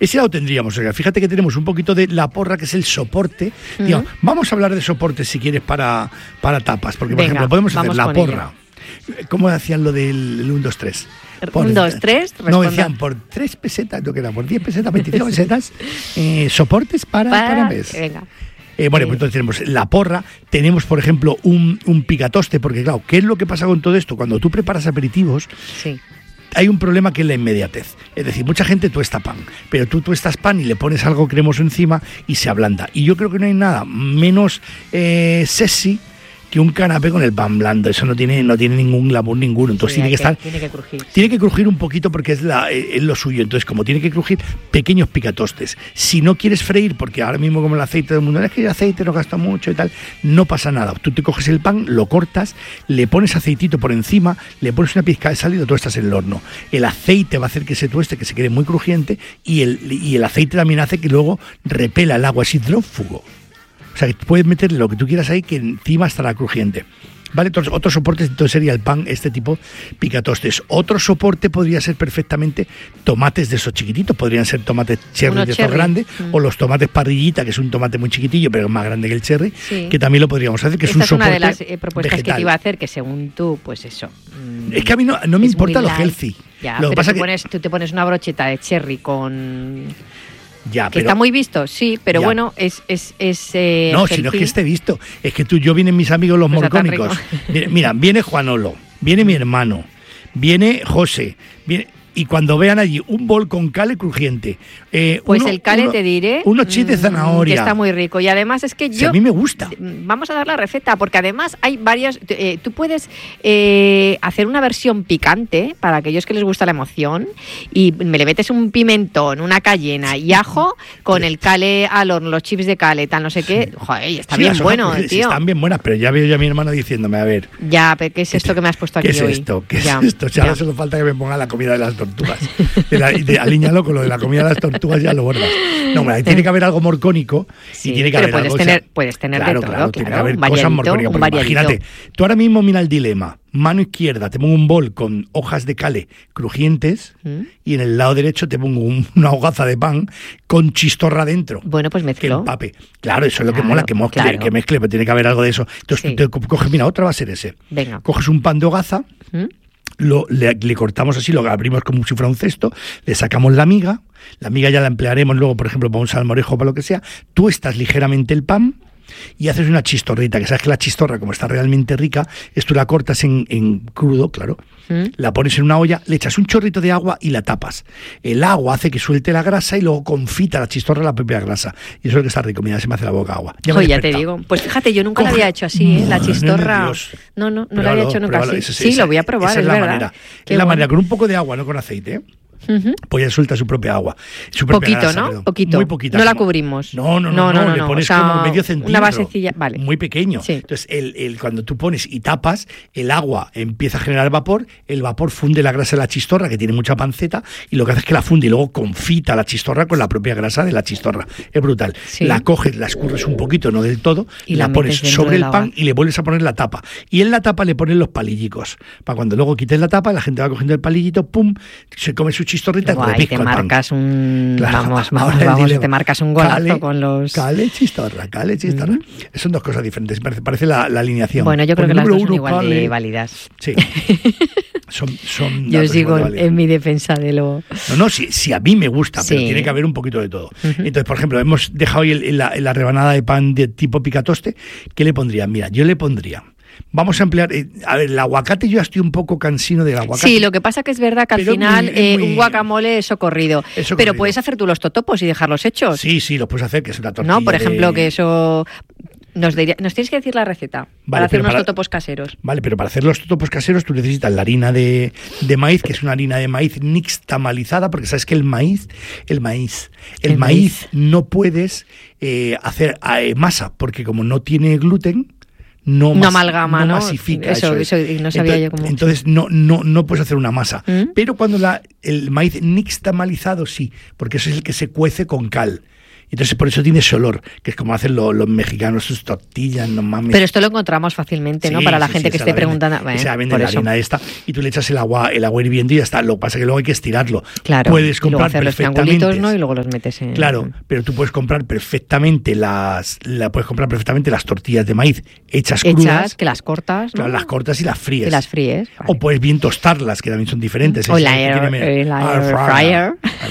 Ese lo tendríamos. O sea, fíjate que tenemos un poquito de la porra, que es el soporte. Digamos, vamos a hablar de soporte si quieres para tapas, porque por ejemplo podemos hacer la porra. ¿Cómo hacían lo del 1, 2, 3? 1, 2, 3, no, decían por 3 pesetas, lo que era, por 10 pesetas, 25 pesetas, soportes para canapés. Venga. Bueno, pues entonces tenemos la porra, tenemos, por ejemplo, un picatoste, porque claro, ¿qué es lo que pasa con todo esto? Cuando tú preparas aperitivos, hay un problema que es la inmediatez. Es decir, mucha gente tuesta pan, pero tú tuestas pan y le pones algo cremoso encima y se ablanda. Y yo creo que no hay nada menos sexy que un canapé con el pan blando. Eso no tiene ningún glamour ninguno. Entonces tiene que crujir. Tiene que crujir un poquito porque es lo suyo. Entonces, como tiene que crujir, pequeños picatostes. Si no quieres freír, porque ahora mismo como el aceite del mundo, es que el aceite no gasta mucho y tal, no pasa nada. Tú te coges el pan, lo cortas, le pones aceitito por encima, le pones una pizca de sal y lo tuestas en el horno. El aceite va a hacer que se tueste, que se quede muy crujiente, y el aceite también hace que luego repela el agua, es hidrófugo. O sea, que puedes meterle lo que tú quieras ahí, que encima estará crujiente. ¿Vale? Entonces, otros soportes, entonces sería el pan, este tipo picatostes. Otro soporte podría ser perfectamente tomates de esos chiquititos, podrían ser tomates cherry de estos grandes, o los tomates parrillita, que es un tomate muy chiquitillo, pero más grande que el cherry, que también lo podríamos hacer, que es un soporte vegetal. Esta es una de las propuestas que te iba a hacer, que según tú, pues eso. Es que a mí no me importa lo healthy. Ya, lo que pasa es que tú te pones una brocheta de cherry con... Ya, que está muy visto, sí, pero bueno, es no, si no es que esté visto, es que vienen mis amigos los morcónicos. Mira, viene Juanolo, viene mi hermano, viene José, y cuando vean allí un bol con cale crujiente, el cale te diré, unos chips de zanahoria, que está muy rico, y además es que a mí me gusta. Vamos a dar la receta, porque además hay varias, tú puedes hacer una versión picante para aquellos que les gusta la emoción, y me le metes un pimentón, una cayena y ajo con el cale al horno, los chips de cale, tal, no sé qué. Joder, está bien bueno, tío. Sí, están bien buenas, pero ya veo yo a mi hermano diciéndome, a ver. Ya, pero ¿qué es esto que me has puesto aquí hoy? ¿Qué es esto? ¿Qué es esto? Ya no solo falta que me ponga la comida de las tortugas. Alíñalo con lo de la comida de las tortugas, ya lo bordas. No, bueno, tiene que haber algo morcónico, y tiene que haber puedes algo. Puedes tener de todo, tiene que haber cosas morcónicas. Porque imagínate, tú ahora mismo mira el dilema. Mano izquierda te pongo un bol con hojas de cale crujientes, y en el lado derecho te pongo una hogaza de pan con chistorra dentro. Bueno, pues mezclo. Que empape. Claro, eso es lo que mola, que mezcle, pero tiene que haber algo de eso. Entonces tú te coges, mira, otra va a ser ese. Venga. Coges un pan de hogaza, le cortamos así, lo abrimos como si fuera un cesto, le sacamos la miga ya la emplearemos luego, por ejemplo, para un salmorejo o para lo que sea. Tuestas ligeramente el pan y haces una chistorrita, que sabes que la chistorra, como está realmente rica, tú la cortas en crudo, claro, la pones en una olla, le echas un chorrito de agua y la tapas. El agua hace que suelte la grasa y luego confita la chistorra la propia grasa. Y eso es lo que está rico. Mira, se me hace la boca agua. Ya te digo. Pues fíjate, yo nunca la había hecho así, la chistorra. No la había hecho nunca así. Sí, lo voy a probar, esa es la verdad. Manera. Es la manera, con un poco de agua, no con aceite, pues ya suelta su propia agua. Poquito, grasa, ¿no? Poquito. Muy poquita. No la cubrimos. No, le pones como medio centímetro. Una basecilla, vale. Muy pequeño. Sí. Entonces, cuando tú pones y tapas, el agua empieza a generar vapor, el vapor funde la grasa de la chistorra, que tiene mucha panceta, y lo que hace es que la funde y luego confita la chistorra con la propia grasa de la chistorra. Es brutal. Sí. La coges, la escurres un poquito, no del todo, y la pones sobre el pan y le vuelves a poner la tapa. Y en la tapa le pones los palillicos. Para cuando luego quites la tapa, la gente va cogiendo el palillito, pum, se come su chistorrita y te marcas un... Claro, vamos, te marcas un golazo con los... Cale, chistorra. Son dos cosas diferentes, parece la alineación. Bueno, yo creo que las dos son igual de válidas. Sí. Son yo sigo en mi defensa de lo... No, sí, a mí me gusta, pero tiene que haber un poquito de todo. Entonces, por ejemplo, hemos dejado hoy en la rebanada de pan de tipo picatoste. ¿Qué le pondría? Mira, yo le pondría... Vamos a emplear... a ver, el aguacate, yo ya estoy un poco cansino del aguacate. Sí, lo que pasa que es verdad que al final un guacamole es socorrido. Pero puedes hacer tú los totopos y dejarlos hechos. Sí, los puedes hacer, que es una tortilla. No, por ejemplo, que eso... Nos tienes que decir la receta para hacer unos totopos caseros. Vale, pero para hacer los totopos caseros tú necesitas la harina de maíz, que es una harina de maíz nixtamalizada, porque sabes que el maíz no puedes hacer masa, porque como no tiene gluten... No amalgama, no masifica. Eso no sabía yo cómo. Entonces no puedes hacer una masa. Pero cuando el maíz nixtamalizado sí, porque eso es el que se cuece con cal. Entonces por eso tiene ese olor, que es como hacen los mexicanos sus tortillas, no mames. Pero esto lo encontramos fácilmente, ¿no? Para la gente que esté preguntando. Se la venden la harina esta y tú le echas el agua hirviendo y ya está. Lo que pasa es que luego hay que estirarlo. Claro. Puedes comprar hacer los triangulitos, ¿no? Y luego los metes en... Claro, pero tú puedes comprar perfectamente las tortillas de maíz hechas crudas. Que las cortas, ¿no? Claro, las cortas y las fríes. Y las fríes. Vale. O puedes bien tostarlas, que también son diferentes. O la air fryer.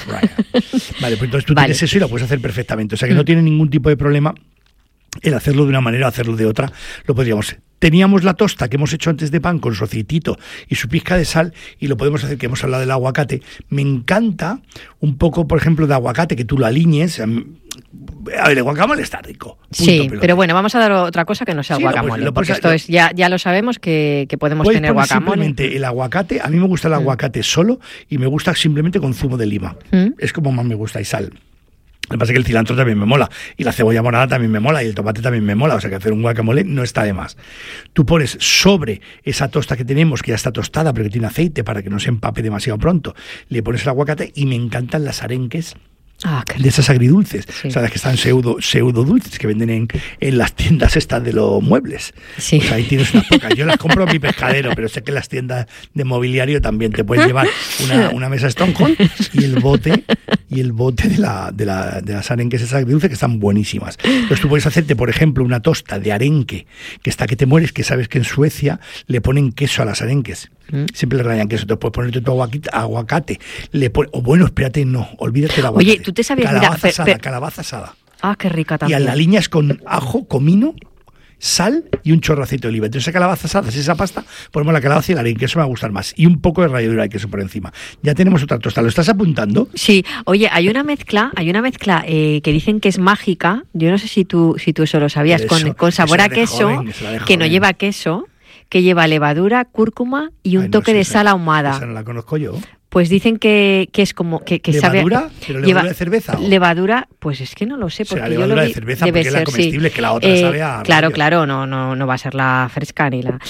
Vale, pues entonces tú tienes eso y lo puedes hacer perfectamente. O sea que no tiene ningún tipo de problema el hacerlo de una manera o hacerlo de otra. Lo podríamos. Teníamos la tosta que hemos hecho antes de pan con su aceitito y su pizca de sal y lo podemos hacer, que hemos hablado del aguacate. Me encanta un poco, por ejemplo, de aguacate, que tú lo aliñes. A ver, el guacamole está rico. Sí, pero bueno, vamos a dar otra cosa que no sea el guacamole, porque esto es ya lo sabemos que podemos tener guacamole. Simplemente el aguacate, a mí me gusta el aguacate solo y me gusta simplemente con zumo de lima. Es como más me gusta, y sal. Lo que pasa es que el cilantro también me mola, y la cebolla morada también me mola, y el tomate también me mola, o sea que hacer un guacamole no está de más. Tú pones sobre esa tosta que tenemos, que ya está tostada, pero que tiene aceite para que no se empape demasiado pronto, le pones el aguacate, y me encantan las arenques de esas agridulces, sí. O sea, las que están pseudo dulces que venden en las tiendas estas de los muebles. Sí. Pues ahí tienes unas pocas. Yo las compro en mi pescadero, pero sé que en las tiendas de mobiliario también te puedes llevar una mesa Stonehenge y el bote de las arenques esas agridulces, que están buenísimas. Entonces tú puedes hacerte, por ejemplo, una tosta de arenque que está que te mueres, que sabes que en Suecia le ponen queso a las arenques. Siempre le rayan queso. Entonces puedes ponerte tu aguacate. Espérate, no, olvídate del aguacate. Oye, tú te sabías... Calabaza asada. Ah, qué rica también. Y a la aliñas con ajo, comino, sal y un chorro de aceite de oliva. Entonces esa calabaza asada, esa pasta, ponemos la calabaza y el arenque, eso me va a gustar más. Y un poco de ralladura de queso por encima. Ya tenemos otra tosta. ¿Lo estás apuntando? Sí. Oye, hay una mezcla que dicen que es mágica. Yo no sé si tú eso lo sabías. Con sabor a queso, que no lleva queso, que lleva levadura, cúrcuma y un toque de sal ahumada. Esa no la conozco yo. Pues dicen que es como que ¿Levadura? sabe... ¿Pero levadura de cerveza? Levadura, pues es que no lo sé. Porque levadura yo lo vi, de cerveza, debe porque es la ser, comestible, sí. Que la otra sabe a... Claro, no va a ser la fresca ni la...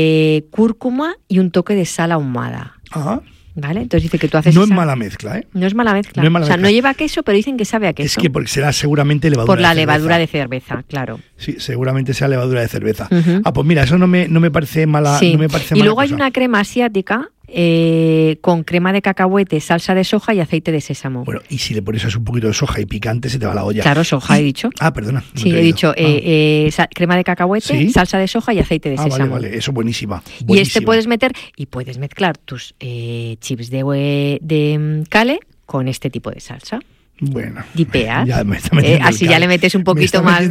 cúrcuma y un toque de sal ahumada. Ajá. ¿Vale? Entonces dice que tú haces... No es mala mezcla, ¿eh? No es mala mezcla. No no lleva queso, pero dicen que sabe a queso. Es que porque será seguramente levadura por la levadura de cerveza, claro. Sí, seguramente sea levadura de cerveza. Uh-huh. Pues mira, eso no me parece mala. Sí. No me parece y mala luego cosa. hay una crema asiática con crema de cacahuete, salsa de soja y aceite de sésamo. Bueno, y si le pones un poquito de soja y picante, se te va la olla. Claro, soja he dicho. Perdona. Sí, he dicho crema de cacahuete, ¿sí? Salsa de soja y aceite de sésamo. Vale, eso buenísima. Y puedes mezclar tus chips de cale con este tipo de salsa. Bueno, dipeas, así ya le metes un poquito más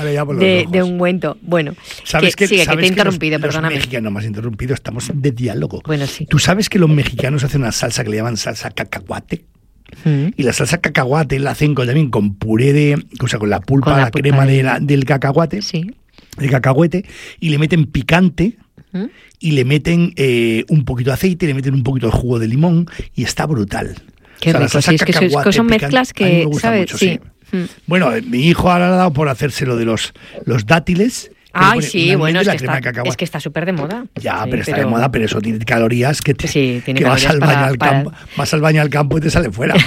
de ungüento. Bueno, ¿sabes que te he interrumpido, perdóname. Los mexicanos me has interrumpido, estamos de diálogo. Bueno, sí. ¿Tú sabes que los mexicanos hacen una salsa que le llaman salsa cacahuate? Y la salsa cacahuate la hacen también con puré con la pulpa, la crema del cacahuate, sí. El cacahuete, y le meten picante. Y le meten un poquito de aceite, le meten un poquito de jugo de limón y está brutal. Qué rico, sí, es que son mezclas que, ¿sabes? Mucho, sí. Bueno, mi hijo ahora le ha dado por hacerse lo de los dátiles. Ay, sí, bueno, es que está súper de moda. Ya, sí, pero está de moda, pero eso tiene calorías que vas al baño al campo y te sale fuera.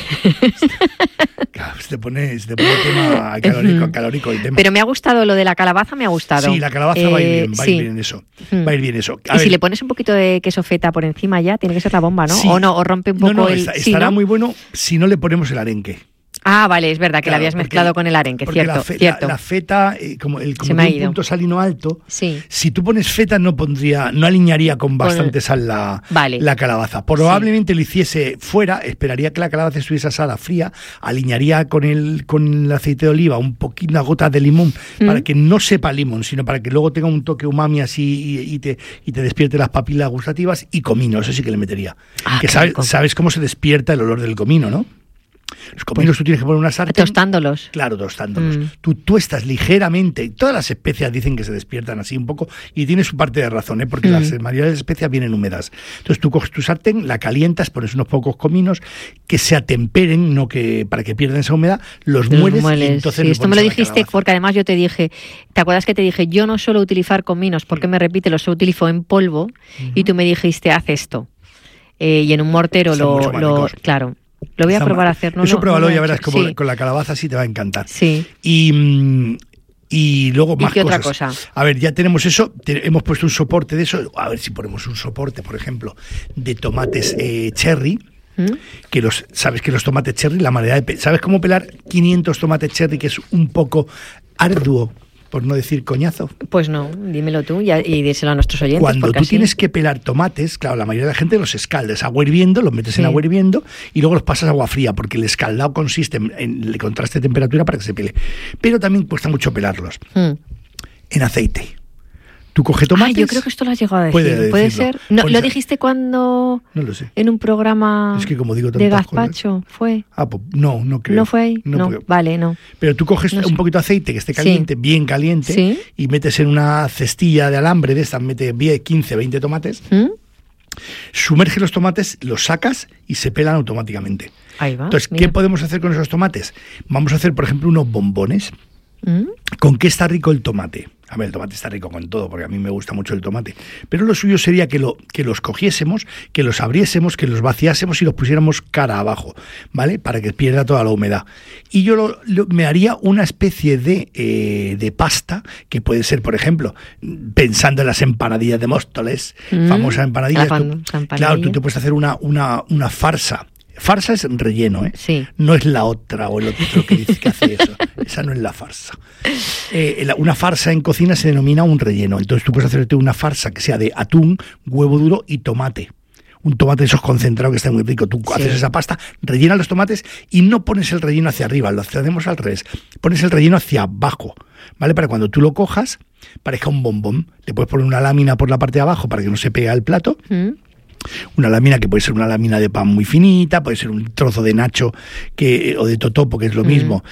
Se pone tema calórico el tema. Pero me ha gustado lo de la calabaza, me ha gustado. Sí, la calabaza va a ir bien eso. Va a ir bien eso. Y si le pones un poquito de queso feta por encima ya, tiene que ser la bomba, ¿no? Sí. O rompe un poco estará muy bueno si no le ponemos el arenque. Ah, vale, es verdad que la habías mezclado con el arenque, cierto. La feta, como tiene un punto salino alto, sí. Si tú pones feta no aliñaría con bastante sal la calabaza. Probablemente lo hiciese fuera, esperaría que la calabaza estuviese asada fría, aliñaría con el aceite de oliva una gota de limón, para que no sepa limón, sino para que luego tenga un toque umami así y te despierte las papilas gustativas, y comino, eso sí que le metería. Que sabes cómo se despierta el olor del comino, ¿no? Los cominos tú tienes que poner una sartén. Tostándolos. Claro, tostándolos. Tú tuestas ligeramente. Todas las especias dicen que se despiertan así un poco, y tiene su parte de razón, porque la mayoría de las especias vienen húmedas. Entonces tú coges tu sartén, la calientas, pones unos pocos cominos que se atemperen, para que pierdan esa humedad, los mueles. Y entonces esto me lo dijiste porque además yo te dije, ¿te acuerdas que te dije, yo no suelo utilizar cominos porque me repite, los utilizo en polvo? Y tú me dijiste, haz esto. Y en un mortero claro. Lo voy a probar a hacer. Eso pruébalo, ya verás como con la calabaza sí te va a encantar. Sí. Y luego más ¿Y qué cosas. otra cosa? A ver, ya tenemos eso, hemos puesto un soporte de eso. A ver si ponemos un soporte, por ejemplo, de tomates cherry. Que sabes que los tomates cherry, la manera de ¿sabes cómo pelar 500 tomates cherry, que es un poco arduo, por no decir coñazo? Pues no, dímelo tú y díselo a nuestros oyentes. Cuando tú tienes que pelar tomates, claro, la mayoría de la gente los escaldas agua hirviendo, los metes en agua hirviendo y luego los pasas a agua fría, porque el escaldado consiste en el contraste de temperatura para que se pele. Pero también cuesta mucho pelarlos. En aceite. Tú coges tomates... yo creo que esto lo has llegado a decir. ¿Puede ser? No, ¿lo dijiste cuando...? No lo sé. En un programa es que como digo de gazpacho, ¿fue? Pues no creo. ¿No fue ahí? No. Vale, no. Pero tú coges un poquito de aceite que esté caliente, bien caliente, y metes en una cestilla de alambre de estas, metes 10, 15, 20 tomates, sumerge los tomates, los sacas y se pelan automáticamente. Ahí va. Entonces, ¿qué podemos hacer con esos tomates? Vamos a hacer, por ejemplo, unos bombones. ¿Con qué está rico el tomate? A ver, el tomate está rico con todo, porque a mí me gusta mucho el tomate. Pero lo suyo sería que los cogiésemos, que los abriésemos, que los vaciásemos y los pusiéramos cara abajo, ¿vale? Para que pierda toda la humedad. Y yo me haría una especie de pasta, que puede ser, por ejemplo, pensando en las empanadillas de Móstoles, famosas empanadillas. Claro, tú te puedes hacer una farsa. Farsa es relleno, ¿eh? Sí. No es la otra o el otro que dice que hace eso. Esa no es la farsa. Una farsa en cocina se denomina un relleno. Entonces tú puedes hacerte una farsa que sea de atún, huevo duro y tomate. Un tomate de esos concentrados que está muy rico. Tú haces esa pasta, rellenas los tomates y no pones el relleno hacia arriba, lo hacemos al revés. Pones el relleno hacia abajo, ¿vale? Para cuando tú lo cojas, parezca un bombón. Le puedes poner una lámina por la parte de abajo para que no se pegue al plato. Una lámina que puede ser una lámina de pan muy finita, puede ser un trozo de nacho o de totopo, que es lo mismo,